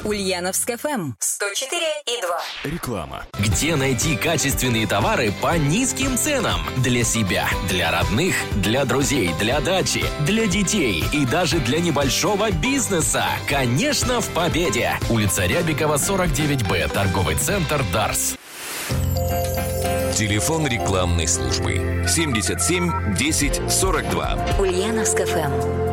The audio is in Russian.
Ульяновск ФМ 104,2. Реклама. Где найти качественные товары по низким ценам? Для себя, для родных, для друзей, для дачи, для детей и даже для небольшого бизнеса. Конечно, в Победе. Улица Рябикова, 49Б. Торговый центр «Дарс». Телефон рекламной службы 77 10 42. Ульяновск ФМ.